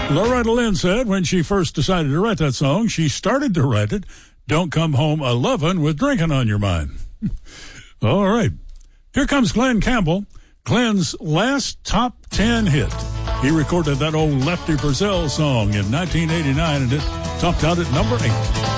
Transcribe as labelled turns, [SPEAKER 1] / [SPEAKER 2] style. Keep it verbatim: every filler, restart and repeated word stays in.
[SPEAKER 1] Loretta Lynn said when she first decided to write that song, she started to write it, "Don't come home a-lovin' with drinking on your mind." All right. Here comes Glenn Campbell, Glenn's last top ten hit. He recorded that old Lefty Frizzell song in nineteen eighty-nine, and it topped out at number eight.